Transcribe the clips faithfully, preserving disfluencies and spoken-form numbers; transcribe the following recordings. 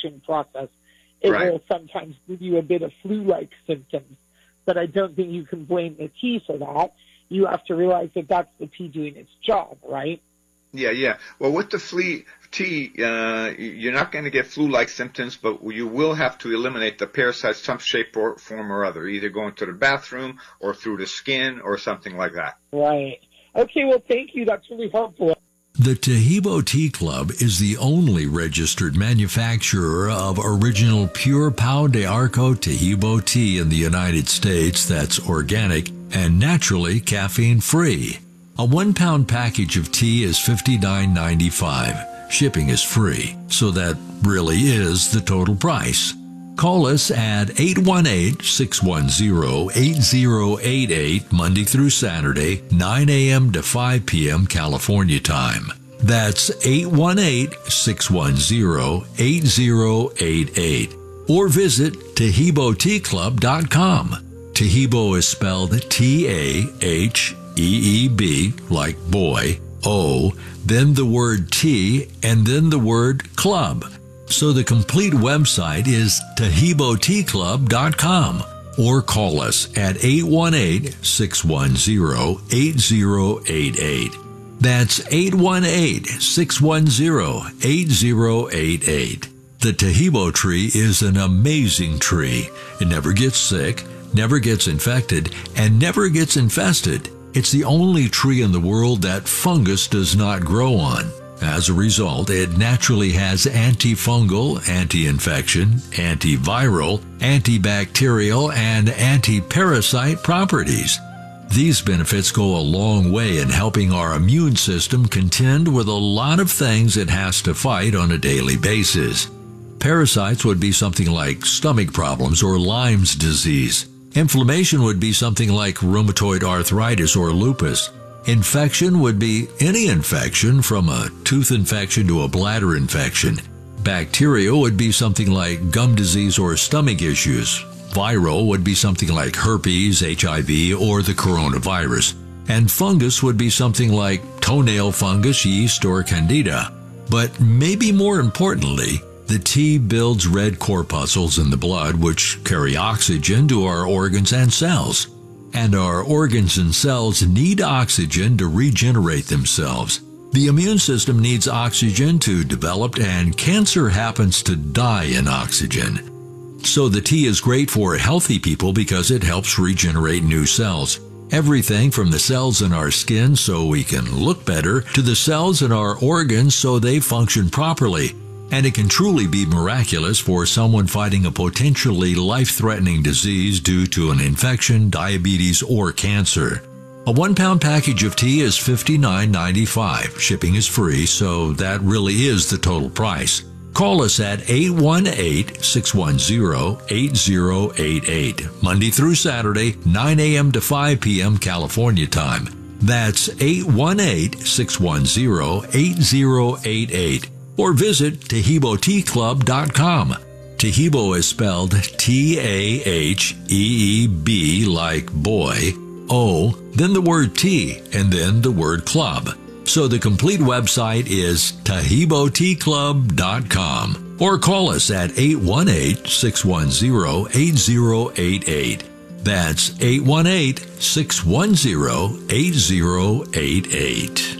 infection process, it right. will sometimes give you a bit of flu-like symptoms. But I don't think you can blame the tea for that. You have to realize that that's the tea doing its job, right? Yeah, yeah. Well, with the flea tea, uh, you're not going to get flu-like symptoms, but you will have to eliminate the parasites some shape or form or other, either going to the bathroom or through the skin or something like that. Right. Okay, well, thank you. That's really helpful. The Taheebo Tea Club is the only registered manufacturer of original pure Pau de Arco Taheebo tea in the United States that's organic and naturally caffeine-free. A one-pound package of tea is fifty-nine ninety-five. Shipping is free, so that really is the total price. Call us at eight one eight, six one zero, eight zero eight eight Monday through Saturday, nine a.m. to five p.m. California time. That's eight one eight, six one zero, eight zero eight eight. Or visit Taheebo Tea Club dot com. Taheebo is spelled T A H E E B, like boy, O, then the word tea, and then the word club. So the complete website is Taheebo Tea Club dot com, or call us at eight one eight, six one zero, eight zero eight eight. That's eight one eight, six one zero, eight zero eight eight. The Taheebo tree is an amazing tree. It never gets sick, never gets infected, and never gets infested. It's the only tree in the world that fungus does not grow on. As a result, it naturally has antifungal, anti-infection, antiviral, antibacterial, and anti-parasite properties. These benefits go a long way in helping our immune system contend with a lot of things it has to fight on a daily basis. Parasites would be something like stomach problems or Lyme's disease. Inflammation would be something like rheumatoid arthritis or lupus. Infection would be any infection from a tooth infection to a bladder infection. Bacteria would be something like gum disease or stomach issues. Viral would be something like herpes, H I V, or the coronavirus. And fungus would be something like toenail fungus, yeast, or candida. But maybe more importantly, the tea builds red corpuscles in the blood which carry oxygen to our organs and cells. And our organs and cells need oxygen to regenerate themselves. The immune system needs oxygen to develop, and cancer happens to die in oxygen. So the tea is great for healthy people because it helps regenerate new cells. Everything from the cells in our skin so we can look better to the cells in our organs so they function properly. And it can truly be miraculous for someone fighting a potentially life-threatening disease due to an infection, diabetes, or cancer. A one-pound package of tea is fifty-nine ninety-five. Shipping is free, so that really is the total price. Call us at eight one eight, six one zero, eight zero eight eight, Monday through Saturday, nine a.m. to five p.m. California time. That's eight one eight, six one zero, eight zero eight eight. Or visit Taheebo Tea Club dot com. Taheebo is spelled T A H E E B, like boy, O, then the word tea, and then the word club. So the complete website is Taheebo Tea Club dot com. Or call us at eight one eight, six one zero, eight zero eight eight. That's eight one eight, six one zero, eight zero eight eight.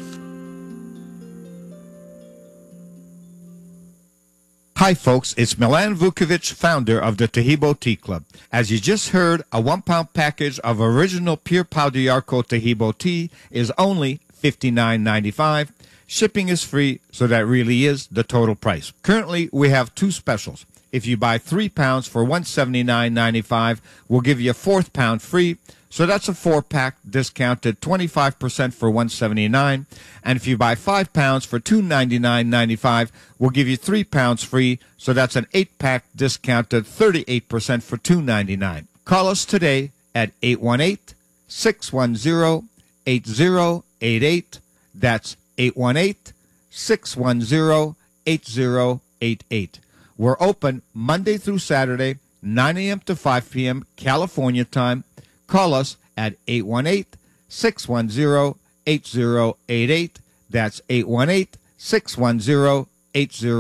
Hi folks, it's Milan Vukovic, founder of the Taheebo Tea Club. As you just heard, a one-pound package of original pure Pau de Arco Taheebo tea is only fifty-nine ninety-five. Shipping is free, so that really is the total price. Currently, we have two specials. If you buy three pounds for one hundred seventy-nine ninety-five, we'll give you a fourth pound free. So that's a four-pack discounted twenty-five percent for one hundred seventy-nine dollars. And if you buy five pounds for two hundred ninety-nine ninety-five, we'll give you three pounds free. So that's an eight-pack discounted thirty-eight percent for two hundred ninety-nine dollars. Call us today at eight one eight, six one zero, eight zero eight eight. That's eight one eight, six one zero, eight zero eight eight. We're open Monday through Saturday, nine a.m. to five p.m. California time. Call us at eight one eight, six one zero, eight zero eight eight. That's eight one eight, six one zero, eight zero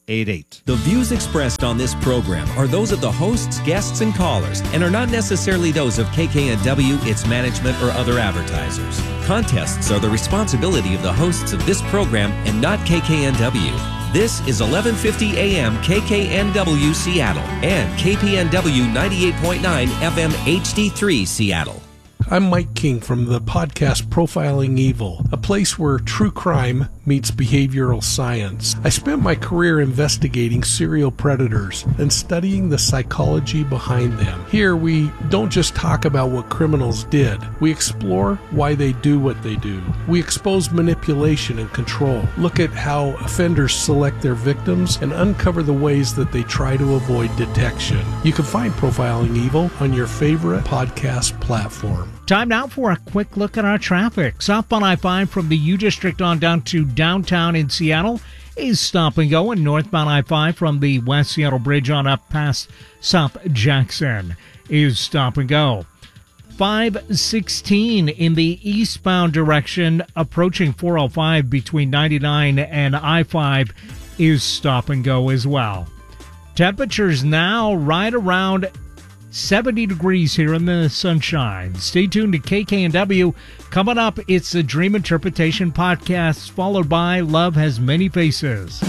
eight eight. The views expressed on this program are those of the hosts, guests, and callers, and are not necessarily those of K K N W, its management, or other advertisers. Contests are the responsibility of the hosts of this program and not K K N W. This is eleven fifty A M K K N W Seattle and K P N W ninety-eight point nine F M H D three Seattle. I'm Mike King from the podcast Profiling Evil, a place where true crime meets behavioral science. I spent my career investigating serial predators and studying the psychology behind them. Here, we don't just talk about what criminals did. We explore why they do what they do. We expose manipulation and control, look at how offenders select their victims, and uncover the ways that they try to avoid detection. You can find Profiling Evil on your favorite podcast platform. Time now for a quick look at our traffic. Southbound I five from the U District on down to downtown in Seattle is stop and go, and northbound I five from the West Seattle Bridge on up past South Jackson is stop and go. five sixteen in the eastbound direction approaching four oh five between ninety-nine and I five is stop and go as well. Temperatures now right around seventy degrees here in the sunshine. Stay tuned to K K N W. Coming up, it's the Dream Interpretation Podcast, followed by Love Has Many Faces.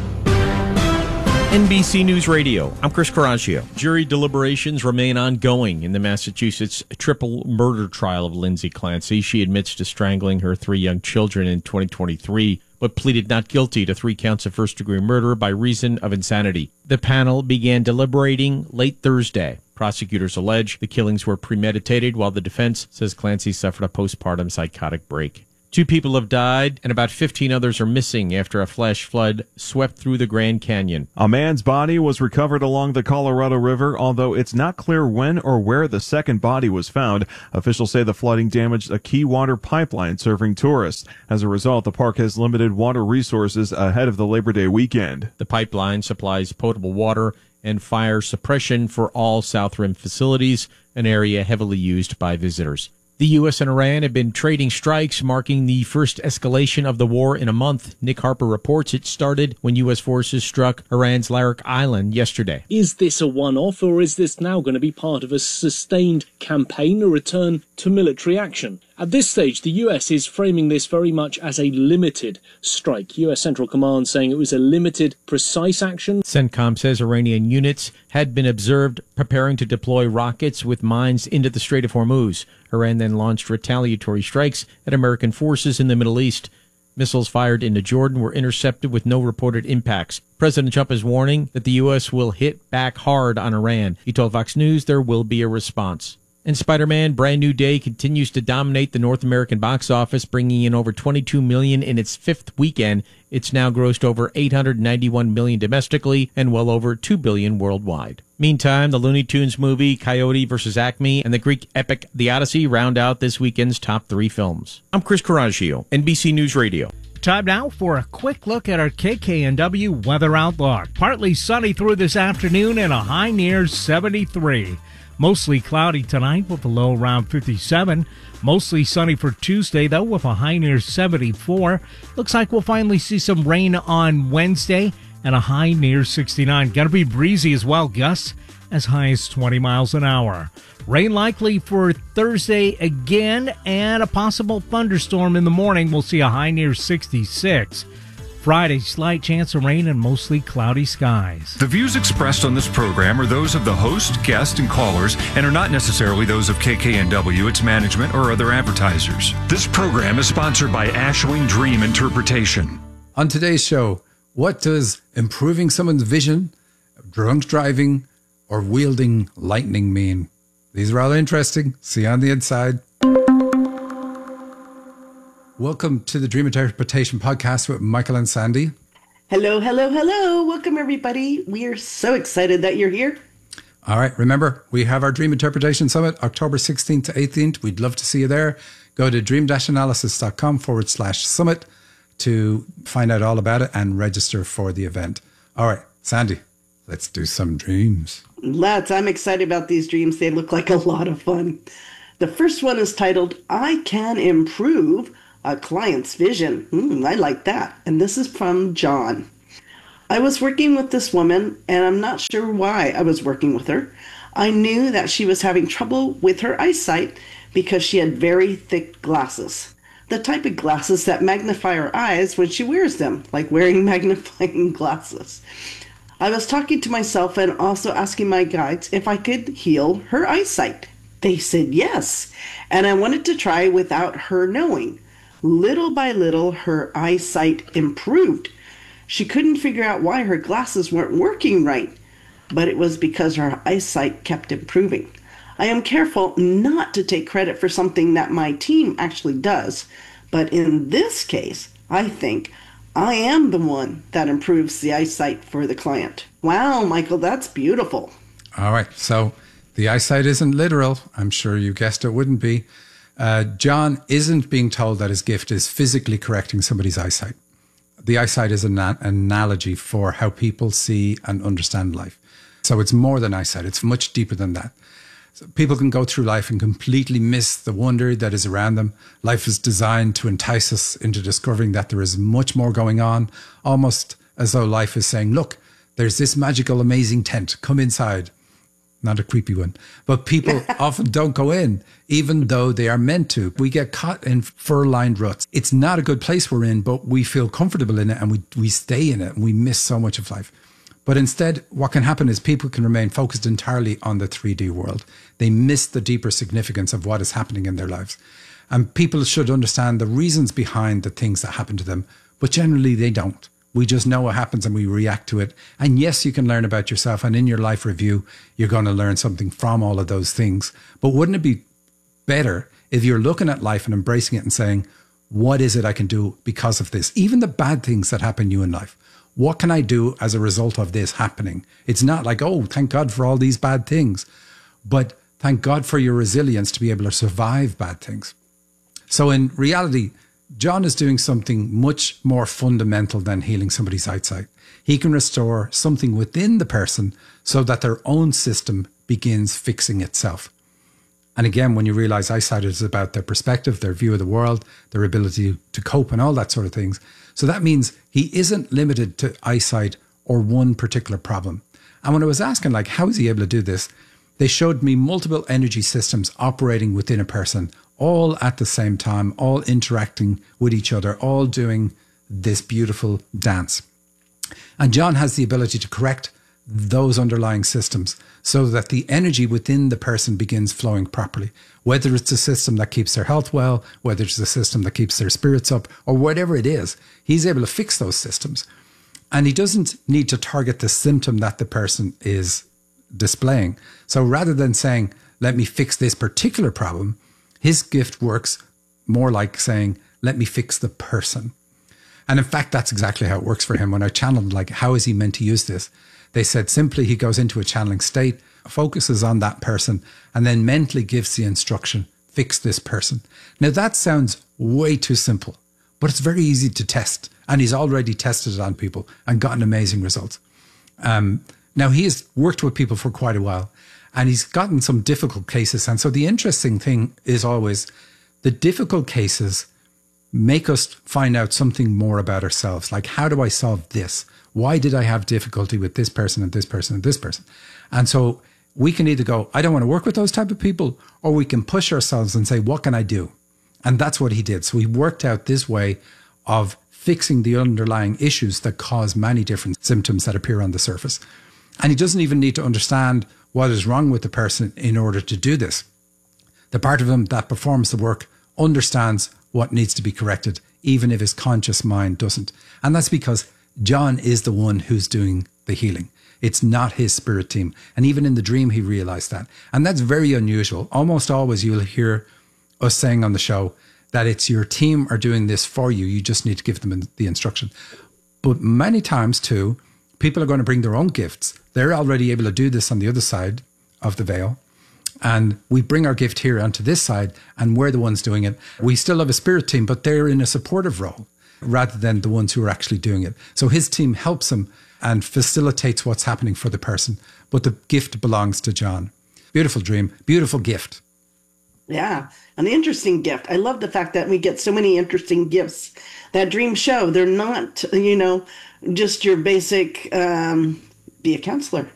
N B C News Radio, I'm Chris Coraggio. Jury deliberations remain ongoing in the Massachusetts triple murder trial of Lindsay Clancy. She admits to strangling her three young children in twenty twenty-three, but pleaded not guilty to three counts of first-degree murder by reason of insanity. The panel began deliberating late Thursday. Prosecutors allege the killings were premeditated, while the defense says Clancy suffered a postpartum psychotic break. Two people have died, and about fifteen others are missing after a flash flood swept through the Grand Canyon. A man's body was recovered along the Colorado River, although it's not clear when or where the second body was found. Officials say the flooding damaged a key water pipeline serving tourists. As a result, the park has limited water resources ahead of the Labor Day weekend. The pipeline supplies potable water and fire suppression for all South Rim facilities, an area heavily used by visitors. The U S and Iran have been trading strikes, marking the first escalation of the war in a month. Nick Harper reports it started when U S forces struck Iran's Larak Island yesterday. Is this a one-off, or is this now going to be part of a sustained campaign, a return to military action? At this stage, the U S is framing this very much as a limited strike. U S Central Command saying it was a limited, precise action. CENTCOM says Iranian units had been observed preparing to deploy rockets with mines into the Strait of Hormuz. Iran then launched retaliatory strikes at American forces in the Middle East. Missiles fired into Jordan were intercepted with no reported impacts. President Trump is warning that the U S will hit back hard on Iran. He told Fox News there will be a response. And Spider-Man Brand New Day continues to dominate the North American box office, bringing in over twenty-two million dollars in its fifth weekend. It's now grossed over eight hundred ninety-one million dollars domestically and well over two billion dollars worldwide. Meantime, the Looney Tunes movie Coyote versus Acme and the Greek epic The Odyssey round out this weekend's top three films. I'm Chris Coraggio, N B C News Radio. Time now for a quick look at our K K N W weather outlook. Partly sunny through this afternoon and a high near seventy-three. Mostly cloudy tonight with a low around fifty-seven. Mostly sunny for Tuesday, though, with a high near seventy-four. Looks like we'll finally see some rain on Wednesday and a high near sixty-nine. Gonna be breezy as well, gusts as high as twenty miles an hour. Rain likely for Thursday again, and a possible thunderstorm in the morning. We'll see a high near sixty-six. Friday, slight chance of rain and mostly cloudy skies. The views expressed on this program are those of the host, guest, and callers and are not necessarily those of K K N W, its management, or other advertisers. This program is sponsored by Ashwing Dream Interpretation. On today's show, what does improving someone's vision, drunk driving, or wielding lightning mean? These are rather interesting. See you on the inside. Welcome to the Dream Interpretation Podcast with Michael and Sandy. Hello, hello, hello. Welcome, everybody. We are so excited that you're here. All right. Remember, we have our Dream Interpretation Summit, October sixteenth to eighteenth. We'd love to see you there. Go to dream-analysis.com forward slash summit to find out all about it and register for the event. All right, Sandy, let's do some dreams. Let's. I'm excited about these dreams. They look like a lot of fun. The first one is titled, I Can Improve a Client's Vision. Mm, I like that. And this is from John. I was working with this woman, and I'm not sure why I was working with her. I knew that she was having trouble with her eyesight because she had very thick glasses. The type of glasses that magnify her eyes when she wears them, like wearing magnifying glasses. I was talking to myself and also asking my guides if I could heal her eyesight. They said yes, and I wanted to try without her knowing. Little by little, her eyesight improved. She couldn't figure out why her glasses weren't working right, but it was because her eyesight kept improving. I am careful not to take credit for something that my team actually does, but in this case, I think I am the one that improves the eyesight for the client. Wow, Michael, that's beautiful. All right, so the eyesight isn't literal. I'm sure you guessed it wouldn't be. Uh, John isn't being told that his gift is physically correcting somebody's eyesight. The eyesight is an analogy for how people see and understand life. So it's more than eyesight. It's much deeper than that. So people can go through life and completely miss the wonder that is around them. Life is designed to entice us into discovering that there is much more going on, almost as though life is saying, look, there's this magical, amazing tent. Come inside. Not a creepy one. But people often don't go in, even though they are meant to. We get caught in fur-lined ruts. It's not a good place we're in, but we feel comfortable in it and we, we stay in it and we miss so much of life. But instead, what can happen is people can remain focused entirely on the three D world. They miss the deeper significance of what is happening in their lives. And people should understand the reasons behind the things that happen to them, but generally they don't. We just know what happens and we react to it. And yes, you can learn about yourself. And in your life review, you're going to learn something from all of those things. But wouldn't it be better if you're looking at life and embracing it and saying, what is it I can do because of this? Even the bad things that happen to you in life. What can I do as a result of this happening? It's not like, oh, thank God for all these bad things. But thank God for your resilience to be able to survive bad things. So in reality, John is doing something much more fundamental than healing somebody's eyesight. He can restore something within the person so that their own system begins fixing itself. And again, when you realize eyesight is about their perspective, their view of the world, their ability to cope and all that sort of things. So that means he isn't limited to eyesight or one particular problem. And when I was asking, like, how is he able to do this? They showed me multiple energy systems operating within a person, all at the same time, all interacting with each other, all doing this beautiful dance. And John has the ability to correct those underlying systems so that the energy within the person begins flowing properly. Whether it's a system that keeps their health well, whether it's a system that keeps their spirits up, or whatever it is, he's able to fix those systems. And he doesn't need to target the symptom that the person is displaying. So rather than saying, let me fix this particular problem, his gift works more like saying, let me fix the person. And in fact, that's exactly how it works for him. When I channeled, like, how is he meant to use this? They said simply he goes into a channeling state, focuses on that person, and then mentally gives the instruction, fix this person. Now that sounds way too simple, but it's very easy to test. And he's already tested it on people and gotten amazing results. Um, now he has worked with people for quite a while and he's gotten some difficult cases. And so the interesting thing is always the difficult cases make us find out something more about ourselves. Like, how do I solve this? Why did I have difficulty with this person and this person and this person? And so we can either go, I don't want to work with those type of people, or we can push ourselves and say, what can I do? And that's what he did. So he worked out this way of fixing the underlying issues that cause many different symptoms that appear on the surface. And he doesn't even need to understand what is wrong with the person in order to do this. The part of him that performs the work understands what needs to be corrected, even if his conscious mind doesn't. And that's because John is the one who's doing the healing. It's not his spirit team. And even in the dream, he realized that. And that's very unusual. Almost always you'll hear us saying on the show that it's your team are doing this for you. You just need to give them the instruction. But many times too, people are going to bring their own gifts. They're already able to do this on the other side of the veil. And we bring our gift here onto this side and we're the ones doing it. We still have a spirit team, but they're in a supportive role rather than the ones who are actually doing it. So his team helps him and facilitates what's happening for the person. But the gift belongs to John. Beautiful dream, beautiful gift. Yeah, an interesting gift. I love the fact that we get so many interesting gifts that dreams show. They're not, you know, just your basic um, be a counselor.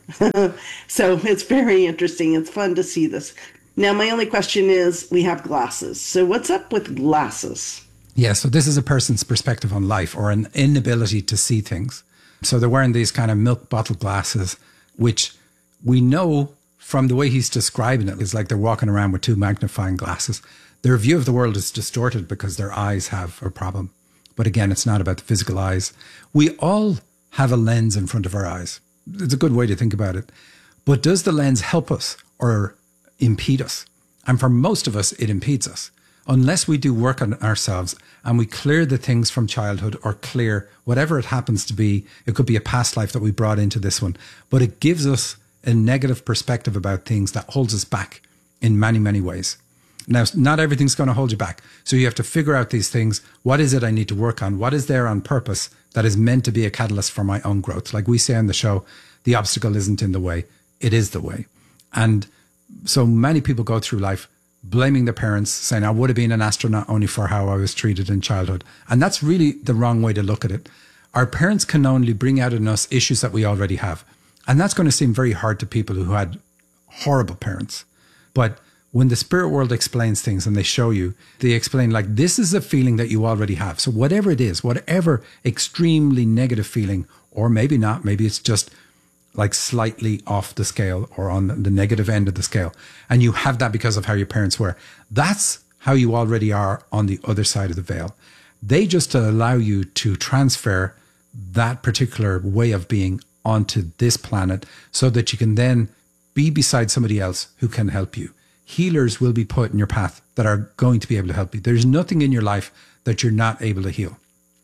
So it's very interesting. It's fun to see this. Now, my only question is, we have glasses. So what's up with glasses? Yeah, so this is a person's perspective on life or an inability to see things. So they're wearing these kind of milk bottle glasses, which we know from the way he's describing it, it's like they're walking around with two magnifying glasses. Their view of the world is distorted because their eyes have a problem. But again, it's not about the physical eyes. We all have a lens in front of our eyes. It's a good way to think about it. But does the lens help us or impede us? And for most of us, it impedes us. Unless we do work on ourselves and we clear the things from childhood or clear whatever it happens to be. It could be a past life that we brought into this one, but it gives us a negative perspective about things that holds us back in many, many ways. Now, not everything's going to hold you back. So you have to figure out these things. What is it I need to work on? What is there on purpose that is meant to be a catalyst for my own growth? Like we say on the show, the obstacle isn't in the way. It is the way. And so many people go through life blaming their parents, saying, I would have been an astronaut only for how I was treated in childhood. And that's really the wrong way to look at it. Our parents can only bring out in us issues that we already have. And that's going to seem very hard to people who had horrible parents. But when the spirit world explains things and they show you, they explain like, this is a feeling that you already have. So whatever it is, whatever extremely negative feeling, or maybe not, maybe it's just like slightly off the scale or on the negative end of the scale. And you have that because of how your parents were. That's how you already are on the other side of the veil. They just allow you to transfer that particular way of being onto this planet so that you can then be beside somebody else who can help you. Healers will be put in your path that are going to be able to help you. There's nothing in your life that you're not able to heal.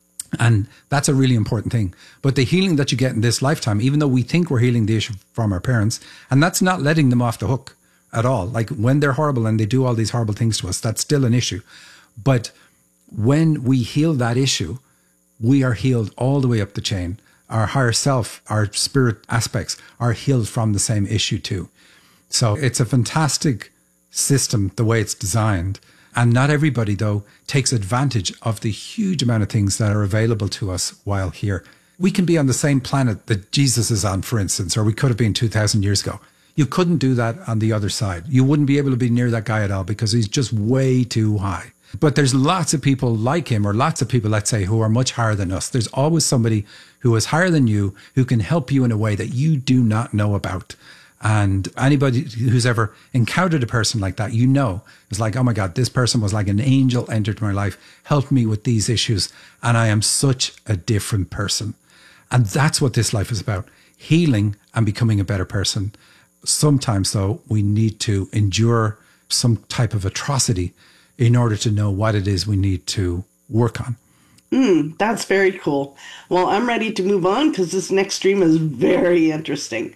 And that's a really important thing. But the healing that you get in this lifetime, even though we think we're healing the issue from our parents, and that's not letting them off the hook at all. Like when they're horrible and they do all these horrible things to us, that's still an issue. But when we heal that issue, we are healed all the way up the chain. Our higher self, our spirit aspects are healed from the same issue too. So it's a fantastic system, the way it's designed. And not everybody, though, takes advantage of the huge amount of things that are available to us while here. We can be on the same planet that Jesus is on, for instance, or we could have been two thousand years ago. You couldn't do that on the other side. You wouldn't be able to be near that guy at all because he's just way too high. But there's lots of people like him, or lots of people, let's say, who are much higher than us. There's always somebody who is higher than you who can help you in a way that you do not know about. And anybody who's ever encountered a person like that, you know, it's like, oh my God, this person was like an angel entered my life, helped me with these issues, and I am such a different person. And that's what this life is about, healing and becoming a better person. Sometimes, though, we need to endure some type of atrocity in order to know what it is we need to work on. Mm, that's very cool. Well, I'm ready to move on because this next stream is very interesting.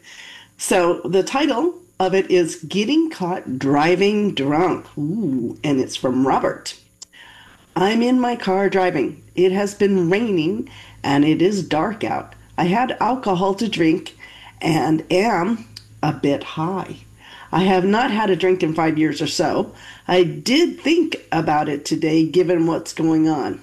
So the title of it is Getting Caught Driving Drunk. Ooh, and it's from Robert. I'm in my car driving. It has been raining and it is dark out. I had alcohol to drink and am a bit high. I have not had a drink in five years or so. I did think about it today given what's going on.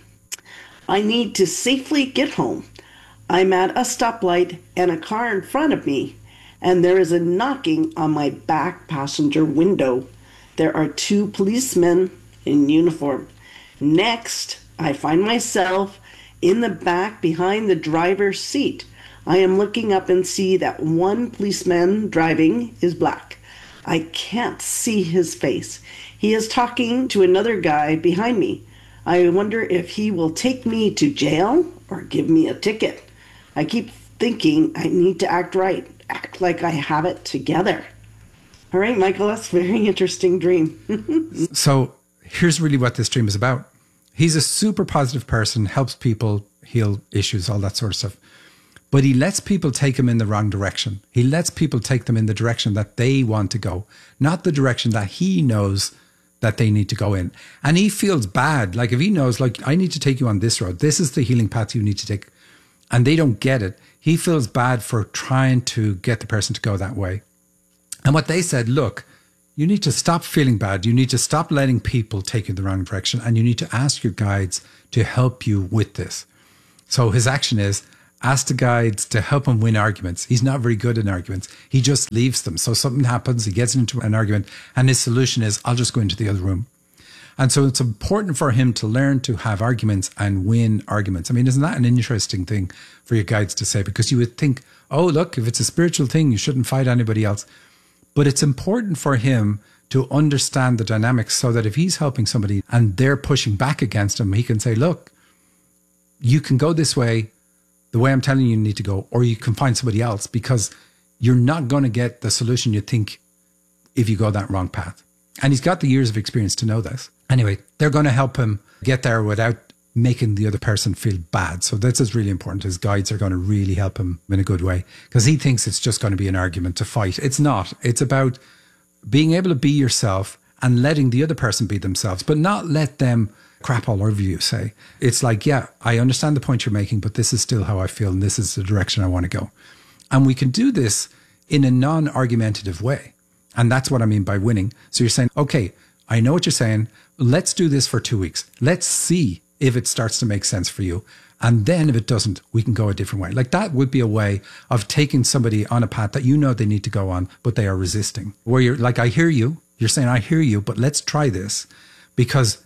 I need to safely get home. I'm at a stoplight and a car in front of me, and there is a knocking on my back passenger window. There are two policemen in uniform. Next, I find myself in the back behind the driver's seat. I am looking up and see that one policeman driving is black. I can't see his face. He is talking to another guy behind me. I wonder if he will take me to jail or give me a ticket. I keep thinking I need to act right, act like I have it together. All right, Michael, that's a very interesting dream. So here's really what this dream is about. He's a super positive person, helps people heal issues, all that sort of stuff. But he lets people take him in the wrong direction. He lets people take them in the direction that they want to go, not the direction that he knows that they need to go in. And he feels bad. Like if he knows, like, I need to take you on this road. This is the healing path you need to take. And they don't get it. He feels bad for trying to get the person to go that way. And what they said, look, you need to stop feeling bad. You need to stop letting people take you the wrong direction. And you need to ask your guides to help you with this. So his action is ask the guides to help him win arguments. He's not very good in arguments. He just leaves them. So something happens, he gets into an argument, and his solution is, I'll just go into the other room. And so it's important for him to learn to have arguments and win arguments. I mean, isn't that an interesting thing for your guides to say? Because you would think, oh, look, if it's a spiritual thing, you shouldn't fight anybody else. But it's important for him to understand the dynamics so that if he's helping somebody and they're pushing back against him, he can say, look, you can go this way, the way I'm telling you you need to go, or you can find somebody else, because you're not going to get the solution you think if you go that wrong path. And he's got the years of experience to know this. Anyway, they're going to help him get there without making the other person feel bad. So this is really important. His guides are going to really help him in a good way, because he thinks it's just going to be an argument to fight. It's not. It's about being able to be yourself and letting the other person be themselves, but not let them crap all over you, say. It's like, yeah, I understand the point you're making, but this is still how I feel, and this is the direction I want to go. And we can do this in a non-argumentative way. And that's what I mean by winning. So you're saying, okay, I know what you're saying. Let's do this for two weeks. Let's see if it starts to make sense for you. And then if it doesn't, we can go a different way. Like that would be a way of taking somebody on a path that you know they need to go on, but they are resisting. Where you're like, I hear you. You're saying, I hear you, but let's try this. Because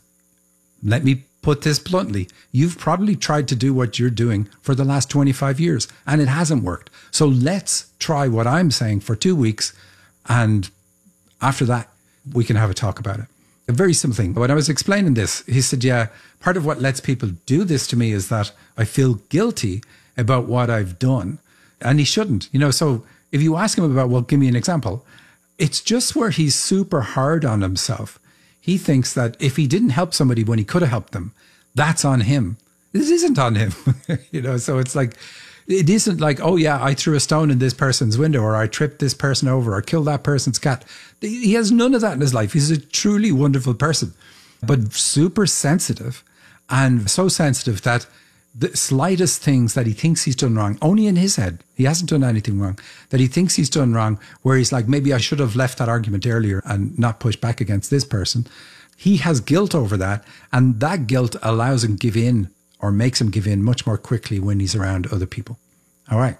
let me put this bluntly. You've probably tried to do what you're doing for the last twenty-five years, and it hasn't worked. So let's try what I'm saying for two weeks. And after that, we can have a talk about it. A very simple thing. When I was explaining this, he said, yeah, part of what lets people do this to me is that I feel guilty about what I've done. And he shouldn't. You know, so if you ask him about, well, give me an example, it's just where he's super hard on himself. He thinks that if he didn't help somebody when he could have helped them, that's on him. This isn't on him. You know, so it's like, it isn't like, oh yeah, I threw a stone in this person's window, or I tripped this person over, or killed that person's cat. He has none of that in his life. He's a truly wonderful person, but super sensitive, and so sensitive that the slightest things that he thinks he's done wrong, only in his head, he hasn't done anything wrong, that he thinks he's done wrong, where he's like, maybe I should have left that argument earlier and not pushed back against this person. He has guilt over that, and that guilt allows him to give in, or makes him give in much more quickly when he's around other people. All right.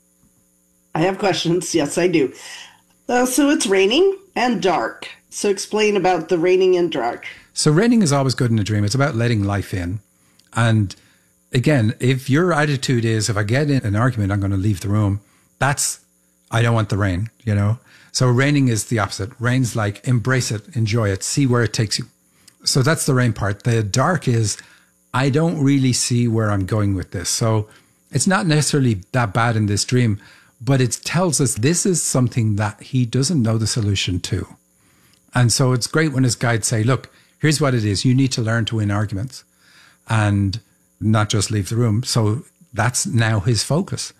I have questions. Yes, I do. Uh, so it's raining and dark. So explain about the raining and dark. So raining is always good in a dream. It's about letting life in. And again, if your attitude is, if I get in an argument, I'm going to leave the room, that's, I don't want the rain, you know? So raining is the opposite. Rain's like, embrace it, enjoy it, see where it takes you. So that's the rain part. The dark is, I don't really see where I'm going with this. So it's not necessarily that bad in this dream, but it tells us this is something that he doesn't know the solution to. And so it's great when his guides say, look, here's what it is. You need to learn to win arguments and not just leave the room. So that's now his focus.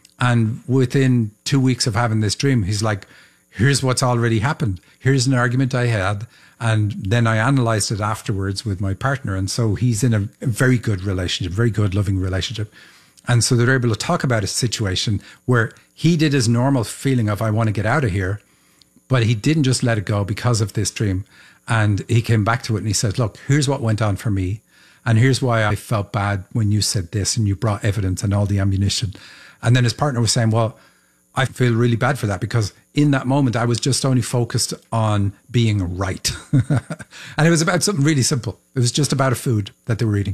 And within two weeks of having this dream, he's like, here's what's already happened. Here's an argument I had. And then I analyzed it afterwards with my partner. And so he's in a very good relationship, very good, loving relationship. And so they're able to talk about a situation where he did his normal feeling of, I want to get out of here, but he didn't just let it go because of this dream. And he came back to it and he said, look, here's what went on for me. And here's why I felt bad when you said this and you brought evidence and all the ammunition. And then his partner was saying, well, I feel really bad for that because in that moment, I was just only focused on being right. And it was about something really simple. It was just about a food that they were eating.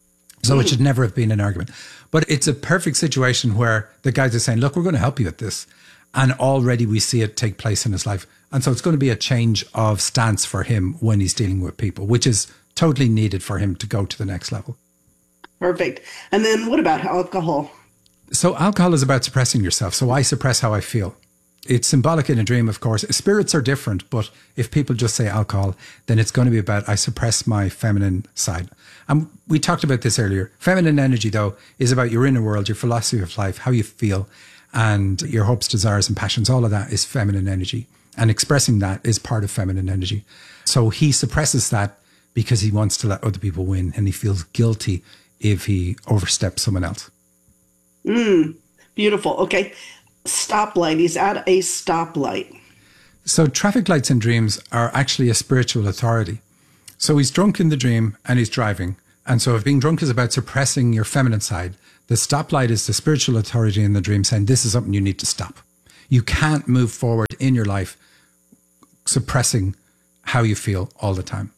So it should never have been an argument. But it's a perfect situation where the guys are saying, look, we're going to help you with this. And already we see it take place in his life. And so it's going to be a change of stance for him when he's dealing with people, which is totally needed for him to go to the next level. Perfect. And then what about alcohol? So alcohol is about suppressing yourself. So I suppress how I feel. It's symbolic in a dream, of course. Spirits are different, but if people just say alcohol, then it's going to be about I suppress my feminine side. And we talked about this earlier. Feminine energy, though, is about your inner world, your philosophy of life, how you feel, and your hopes, desires, and passions. All of that is feminine energy. And expressing that is part of feminine energy. So he suppresses that because he wants to let other people win, and he feels guilty if he oversteps someone else. Mm, beautiful. Okay. Stoplight. He's at a stoplight. So traffic lights in dreams are actually a spiritual authority. So he's drunk in the dream and he's driving. And so if being drunk is about suppressing your feminine side, the stoplight is the spiritual authority in the dream saying this is something you need to stop. You can't move forward in your life suppressing how you feel all the time.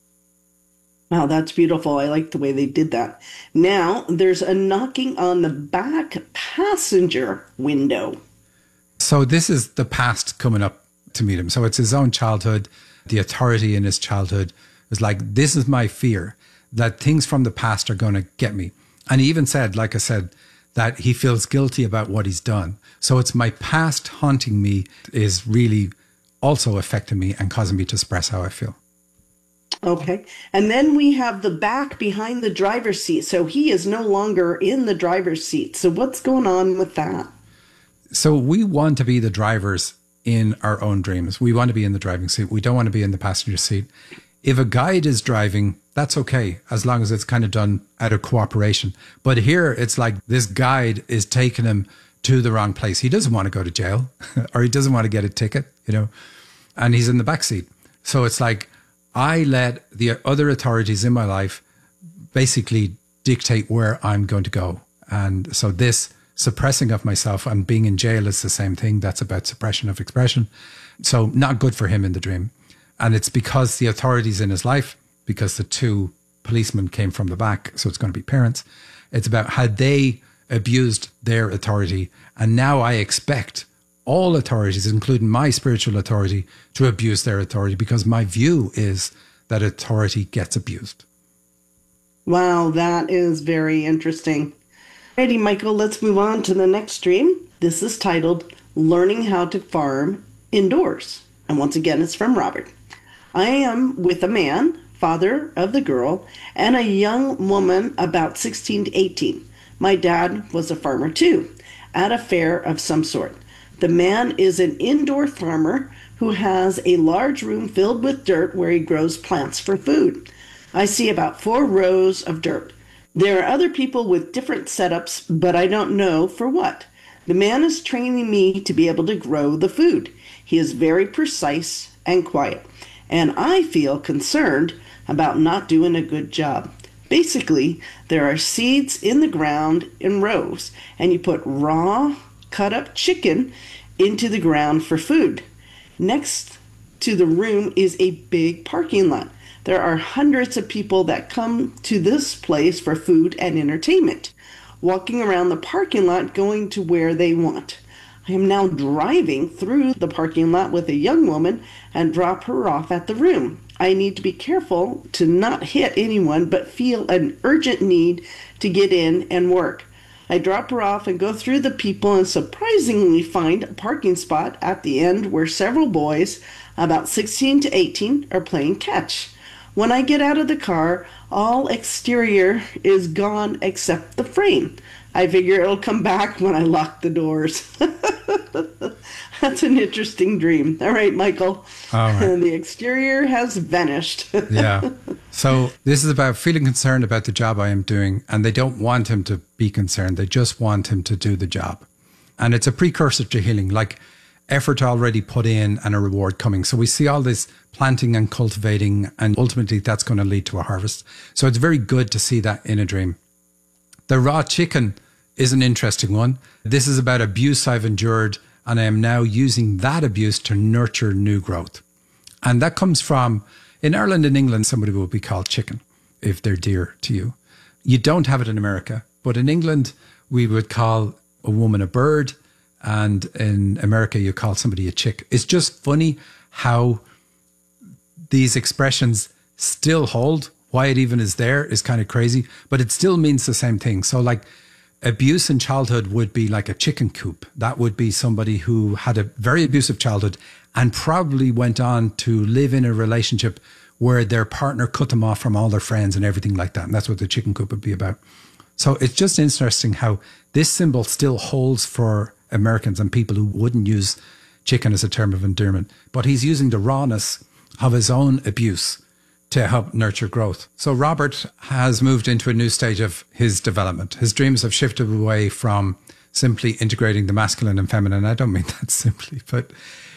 Wow, that's beautiful. I like the way they did that. Now, there's a knocking on the back passenger window. So this is the past coming up to meet him. So it's his own childhood. The authority in his childhood is like, this is my fear, that things from the past are going to get me. And he even said, like I said, that he feels guilty about what he's done. So it's my past haunting me is really also affecting me and causing me to express how I feel. Okay. And then we have the back behind the driver's seat. So he is no longer in the driver's seat. So what's going on with that? So we want to be the drivers in our own dreams. We want to be in the driving seat. We don't want to be in the passenger seat. If a guide is driving, that's okay, as long as it's kind of done out of cooperation. But here it's like this guide is taking him to the wrong place. He doesn't want to go to jail or he doesn't want to get a ticket, you know, and he's in the back seat. So it's like, I let the other authorities in my life basically dictate where I'm going to go. And so this suppressing of myself and being in jail is the same thing. That's about suppression of expression. So not good for him in the dream. And it's because the authorities in his life, because the two policemen came from the back, so it's going to be parents. It's about how they abused their authority. And now I expect all authorities, including my spiritual authority, to abuse their authority because my view is that authority gets abused. Wow, that is very interesting. Alrighty, Michael, let's move on to the next dream. This is titled Learning How to Farm Indoors. And once again, it's from Robert. I am with a man, father of the girl, and a young woman about sixteen to eighteen. My dad was a farmer too, at a fair of some sort. The man is an indoor farmer who has a large room filled with dirt where he grows plants for food. I see about four rows of dirt. There are other people with different setups, but I don't know for what. The man is training me to be able to grow the food. He is very precise and quiet, and I feel concerned about not doing a good job. Basically, there are seeds in the ground in rows, and you put raw, cut up chicken into the ground for food. Next to the room is a big parking lot. There are hundreds of people that come to this place for food and entertainment, walking around the parking lot going to where they want. I am now driving through the parking lot with a young woman and drop her off at the room. I need to be careful to not hit anyone, but feel an urgent need to get in and work. I drop her off and go through the people and surprisingly find a parking spot at the end where several boys, about sixteen to eighteen, are playing catch. When I get out of the car, all exterior is gone except the frame. I figure it'll come back when I lock the doors. That's an interesting dream. All right, Michael. All right. The exterior has vanished. Yeah. So this is about feeling concerned about the job I am doing, and they don't want him to be concerned. They just want him to do the job. And it's a precursor to healing, like effort already put in and a reward coming. So we see all this planting and cultivating, and ultimately that's going to lead to a harvest. So it's very good to see that in a dream. The raw chicken is an interesting one. This is about abuse I've endured, and I am now using that abuse to nurture new growth. And that comes from, in Ireland and England, somebody will be called chicken if they're dear to you. You don't have it in America, but in England, we would call a woman a bird, and in America, you call somebody a chick. It's just funny how these expressions still hold. Why it even is there is kind of crazy, but it still means the same thing. So like abuse in childhood would be like a chicken coop. That would be somebody who had a very abusive childhood and probably went on to live in a relationship where their partner cut them off from all their friends and everything like that. And that's what the chicken coop would be about. So it's just interesting how this symbol still holds for Americans and people who wouldn't use chicken as a term of endearment. But he's using the rawness of his own abuse to help nurture growth. So Robert has moved into a new stage of his development. His dreams have shifted away from simply integrating the masculine and feminine. I don't mean that simply, but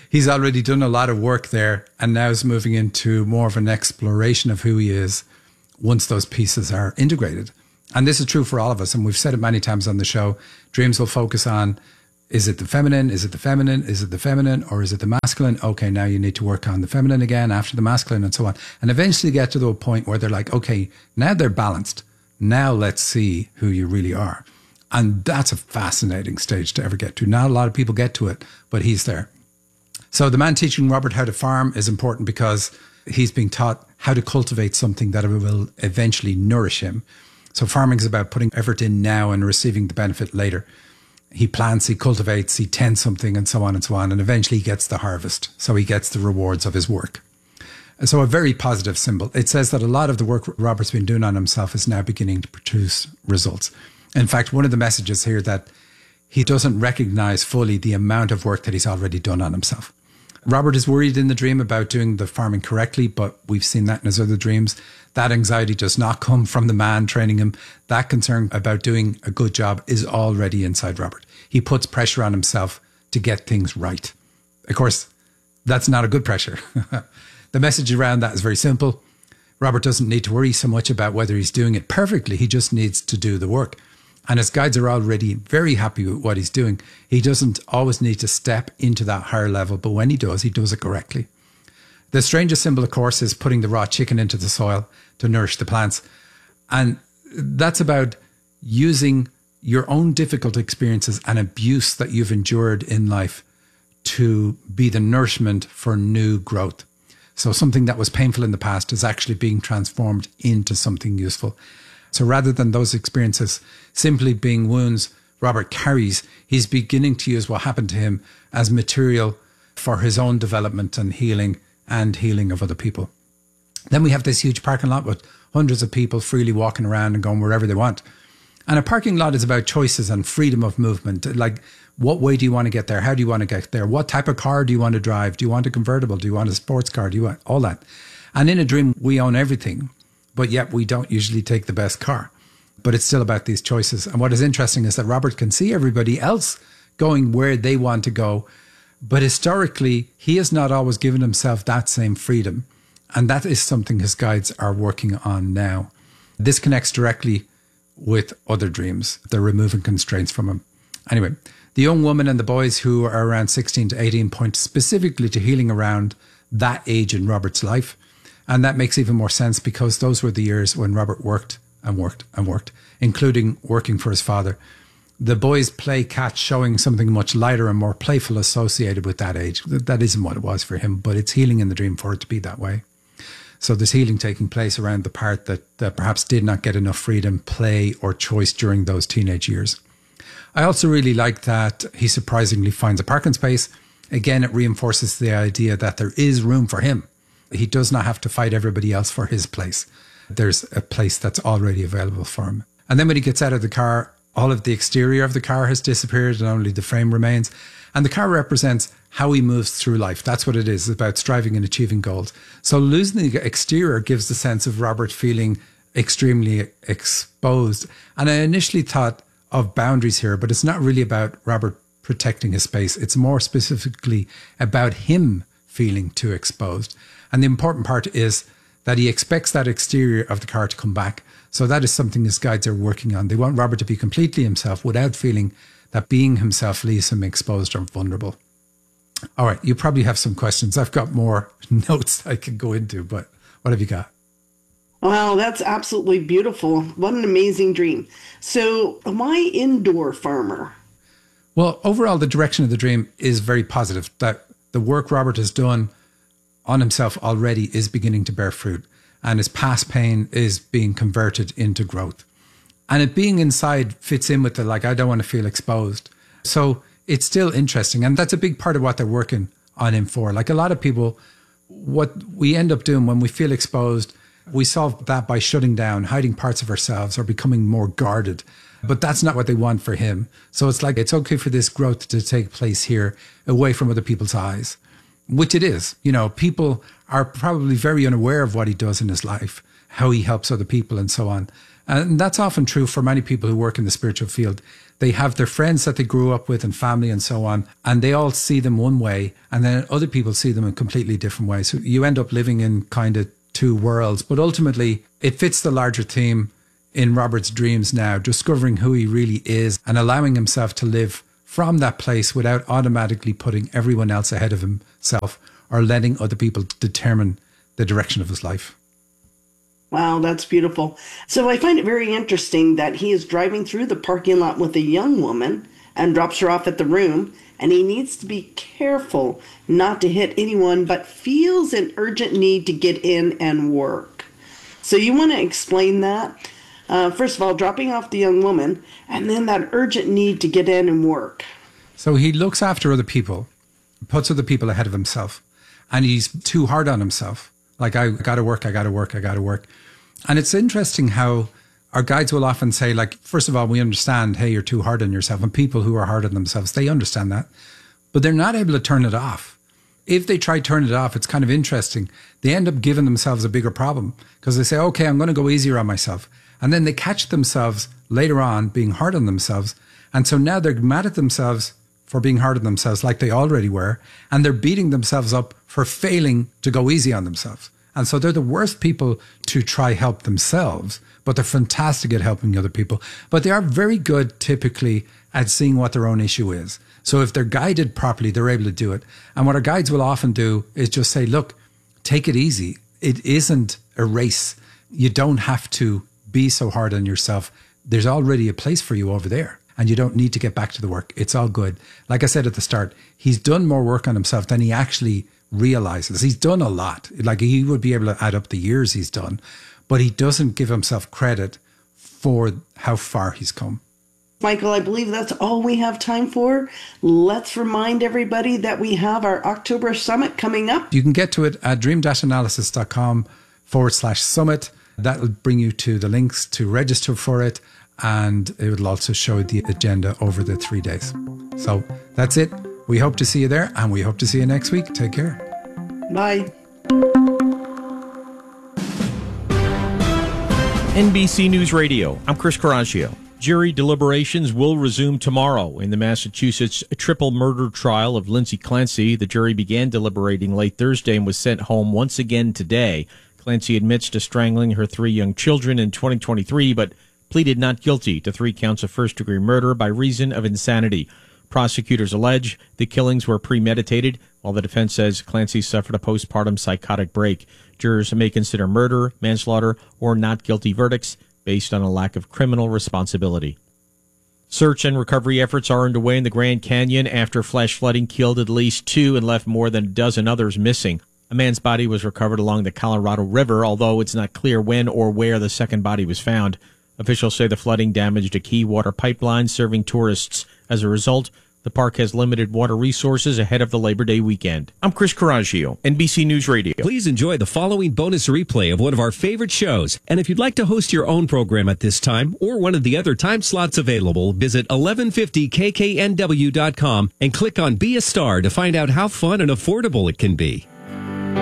he's already done a lot of work there and now is moving into more of an exploration of who he is once those pieces are integrated. And this is true for all of us. And we've said it many times on the show. Dreams will focus on, is it the feminine? Is it the feminine? Is it the feminine? Or is it the masculine? Okay, now you need to work on the feminine again after the masculine and so on. And eventually get to the point where they're like, okay, now they're balanced. Now let's see who you really are. And that's a fascinating stage to ever get to. Not a lot of people get to it, but he's there. So the man teaching Robert how to farm is important because he's being taught how to cultivate something that will eventually nourish him. So farming is about putting effort in now and receiving the benefit later. He plants, he cultivates, he tends something and so on and so on. And eventually he gets the harvest. So he gets the rewards of his work. So a very positive symbol. It says that a lot of the work Robert's been doing on himself is now beginning to produce results. In fact, one of the messages here that he doesn't recognize fully the amount of work that he's already done on himself. Robert is worried in the dream about doing the farming correctly, but we've seen that in his other dreams. That anxiety does not come from the man training him. That concern about doing a good job is already inside Robert. He puts pressure on himself to get things right. Of course, that's not a good pressure. The message around that is very simple. Robert doesn't need to worry so much about whether he's doing it perfectly. He just needs to do the work. And his guides are already very happy with what he's doing. He doesn't always need to step into that higher level, but when he does, he does it correctly. The strangest symbol, of course, is putting the raw chicken into the soil to nourish the plants. And that's about using your own difficult experiences and abuse that you've endured in life to be the nourishment for new growth. So something that was painful in the past is actually being transformed into something useful. So rather than those experiences simply being wounds Robert carries, he's beginning to use what happened to him as material for his own development and healing and healing of other people. Then we have this huge parking lot with hundreds of people freely walking around and going wherever they want. And a parking lot is about choices and freedom of movement. Like, what way do you want to get there? How do you want to get there? What type of car do you want to drive? Do you want a convertible? Do you want a sports car? Do you want all that? And in a dream, we own everything, but yet we don't usually take the best car. But it's still about these choices. And what is interesting is that Robert can see everybody else going where they want to go. But historically, he has not always given himself that same freedom. And that is something his guides are working on now. This connects directly with other dreams. They're removing constraints from him. Anyway, the young woman and the boys who are around sixteen to eighteen point specifically to healing around that age in Robert's life. And that makes even more sense because those were the years when Robert worked and worked and worked, including working for his father. The boys play catch, showing something much lighter and more playful associated with that age. That isn't what it was for him, but it's healing in the dream for it to be that way. So there's healing taking place around the part that, that perhaps did not get enough freedom, play, or choice during those teenage years. I also really like that he surprisingly finds a parking space. Again, it reinforces the idea that there is room for him. He does not have to fight everybody else for his place. There's a place that's already available for him. And then when he gets out of the car, all of the exterior of the car has disappeared and only the frame remains. And the car represents how he moves through life. That's what it is, about striving and achieving goals. So losing the exterior gives the sense of Robert feeling extremely exposed. And I initially thought of boundaries here, but it's not really about Robert protecting his space. It's more specifically about him feeling too exposed. And the important part is that he expects that exterior of the car to come back. So that is something his guides are working on. They want Robert to be completely himself without feeling that being himself leaves him exposed or vulnerable. All right, you probably have some questions. I've got more notes I can go into, but what have you got? Wow, that's absolutely beautiful. What an amazing dream. So why indoor farmer? Well, overall, the direction of the dream is very positive, that the work Robert has done on himself already is beginning to bear fruit, and his past pain is being converted into growth. And it being inside fits in with the, like, I don't want to feel exposed. So it's still interesting. And that's a big part of what they're working on him for. Like a lot of people, what we end up doing when we feel exposed, we solve that by shutting down, hiding parts of ourselves, or becoming more guarded. But that's not what they want for him. So it's like, it's okay for this growth to take place here, away from other people's eyes, which it is. You know, people are probably very unaware of what he does in his life, how he helps other people and so on. And that's often true for many people who work in the spiritual field. They have their friends that they grew up with and family and so on, and they all see them one way, and then other people see them in completely different ways. So you end up living in kind of two worlds, but ultimately it fits the larger theme in Robert's dreams now, discovering who he really is and allowing himself to live from that place without automatically putting everyone else ahead of himself or letting other people determine the direction of his life. Wow, that's beautiful. So I find it very interesting that he is driving through the parking lot with a young woman and drops her off at the room, and he needs to be careful not to hit anyone, but feels an urgent need to get in and work. So you want to explain that? Uh, first of all, dropping off the young woman, and then that urgent need to get in and work. So he looks after other people, puts other people ahead of himself, and he's too hard on himself. Like, I got to work, I got to work, I got to work. And it's interesting how our guides will often say, like, first of all, we understand, hey, you're too hard on yourself. And people who are hard on themselves, they understand that. But they're not able to turn it off. If they try to turn it off, it's kind of interesting. They end up giving themselves a bigger problem because they say, okay, I'm going to go easier on myself. And then they catch themselves later on being hard on themselves. And so now they're mad at themselves for being hard on themselves like they already were. And they're beating themselves up for failing to go easy on themselves. And so they're the worst people to try help themselves, but they're fantastic at helping other people. But they are very good typically at seeing what their own issue is. So if they're guided properly, they're able to do it. And what our guides will often do is just say, look, take it easy. It isn't a race. You don't have to be so hard on yourself. There's already a place for you over there. And you don't need to get back to the work. It's all good. Like I said at the start, he's done more work on himself than he actually realizes. He's done a lot. Like, he would be able to add up the years he's done, but he doesn't give himself credit for how far he's come. Michael, I believe that's all we have time for. Let's remind everybody that we have our October summit coming up. You can get to it at dream-analysis.com forward slash summit. That'll bring you to the links to register for it, and it will also show the agenda over the three days. So that's it. We hope to see you there, and we hope to see you next week. Take care. Bye. N B C News Radio, I'm Chris Coraggio. Jury deliberations will resume tomorrow in the Massachusetts triple murder trial of Lindsay Clancy. The jury began deliberating late Thursday and was sent home once again today. Clancy admits to strangling her three young children in twenty twenty-three, but pleaded not guilty to three counts of first-degree murder by reason of insanity. Prosecutors allege the killings were premeditated, while the defense says Clancy suffered a postpartum psychotic break. Jurors may consider murder, manslaughter, or not guilty verdicts based on a lack of criminal responsibility. Search and recovery efforts are underway in the Grand Canyon after flash flooding killed at least two and left more than a dozen others missing. A man's body was recovered along the Colorado River, although it's not clear when or where the second body was found. Officials say the flooding damaged a key water pipeline serving tourists. As a result, the park has limited water resources ahead of the Labor Day weekend. I'm Chris Coraggio, N B C News Radio. Please enjoy the following bonus replay of one of our favorite shows. And if you'd like to host your own program at this time or one of the other time slots available, visit eleven fifty K K N W dot com and click on Be a Star to find out how fun and affordable it can be.